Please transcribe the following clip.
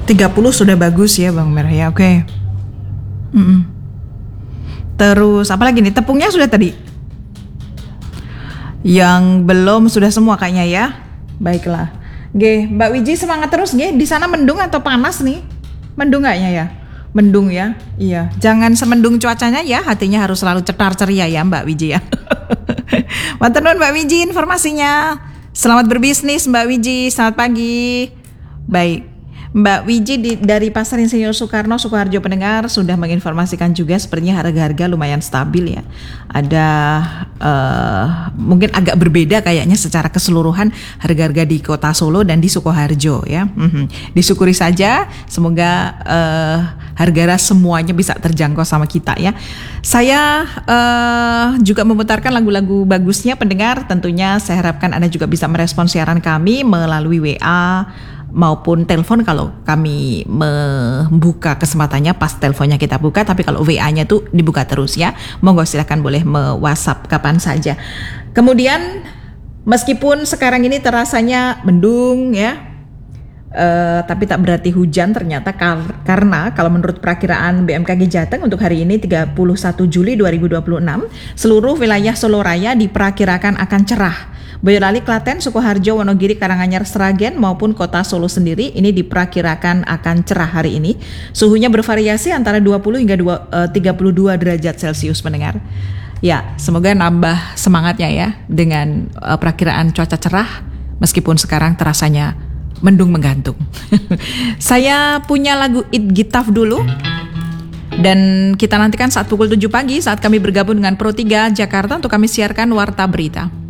30 sudah bagus ya Bang Mer ya. Oke. Terus apa lagi nih? Tepungnya sudah tadi. Yang belum sudah semua kayaknya ya. Baiklah. G, Mbak Wiji semangat terus G. Di sana mendung atau panas nih? Mendung kayaknya ya? Mendung ya. Iya. Jangan semendung cuacanya ya. Hatinya harus selalu cetar ceria ya Mbak Wiji ya. Matur nuwun Mbak Wiji informasinya. Selamat berbisnis Mbak Wiji. Selamat pagi. Baik. Mbak Wiji dari Pasar Insinyur Soekarno, Sukoharjo pendengar sudah menginformasikan juga sepertinya harga-harga lumayan stabil ya. Ada mungkin agak berbeda kayaknya secara keseluruhan harga-harga di Kota Solo dan di Sukoharjo ya. Disyukuri saja, semoga harga semuanya bisa terjangkau sama kita ya. Saya juga memutarkan lagu-lagu bagusnya pendengar. Tentunya saya harapkan Anda juga bisa merespons siaran kami melalui WA maupun telepon kalau kami membuka kesempatannya pas teleponnya kita buka, tapi kalau WA-nya tuh dibuka terus ya. Monggo silakan boleh me-WhatsApp kapan saja. Kemudian meskipun sekarang ini terasanya mendung ya, tapi tak berarti hujan ternyata karena kalau menurut perakiraan BMKG Jateng untuk hari ini 31 Juli 2026 seluruh wilayah Solo Raya diperkirakan akan cerah. Boyolali, Klaten, Sukoharjo, Wonogiri, Karanganyar, Sragen maupun Kota Solo sendiri ini diperkirakan akan cerah hari ini. Suhunya bervariasi antara 20 hingga 32 derajat Celcius pendengar. Ya, semoga nambah semangatnya ya dengan perakiraan cuaca cerah meskipun sekarang terasanya mendung menggantung. Saya punya lagu It Gitaf dulu. Dan kita nantikan saat pukul 7 pagi saat kami bergabung dengan Pro 3 Jakarta untuk kami siarkan Warta Berita.